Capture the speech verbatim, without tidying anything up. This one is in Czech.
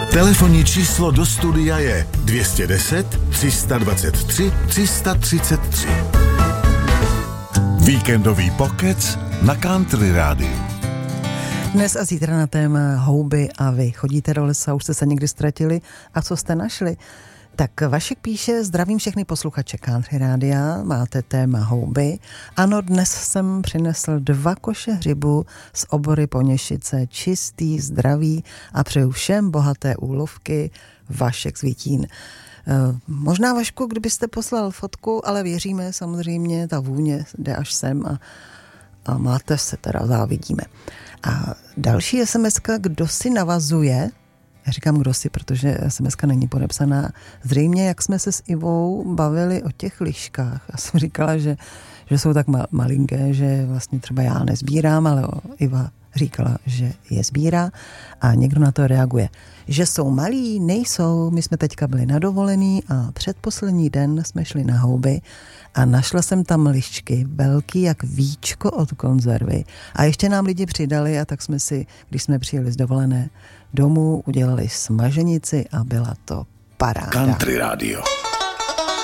Telefonní číslo do studia je dvě stě deset, tři sta dvacet tři, tři sta třicet tři. Víkendový pokec na Country Rádiu. Dnes a zítra na téma houby a vy. Chodíte do lesa, už jste se někdy ztratili a co jste našli? Tak Vašek píše, zdravím všechny posluchače Country Rádia, máte téma houby. Ano, dnes jsem přinesl dva koše hřibu z obory Poněšice, čistý, zdravý a přeju všem bohaté úlovky. Vašek z Vítín. Možná, Vašku, kdybyste poslal fotku, ale věříme samozřejmě, ta vůně jde až sem a, a máte se, teda závidíme. A další es em eska, kdo si navazuje, já říkám kdo si, protože es em eska není podepsaná, zřejmě jak jsme se s Ivou bavili o těch liškách. Já jsem říkala, že, že jsou tak mal, malinké, že vlastně třeba já nezbírám, ale Iva říkala, že je sbírá a někdo na to reaguje. Že jsou malí, nejsou, my jsme teďka byli na dovolený a předposlední den jsme šli na houby a našla jsem tam lišky, velký jak víčko od konzervy a ještě nám lidi přidali a tak jsme si, když jsme přijeli z dovolené domů, udělali smaženici a byla to paráda. Country Radio.